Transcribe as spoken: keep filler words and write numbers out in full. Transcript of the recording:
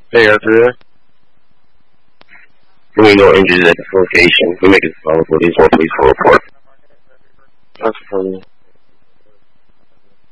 Hey, Arthur. We no injuries at this location. We make it follow police or police will report. That's funny.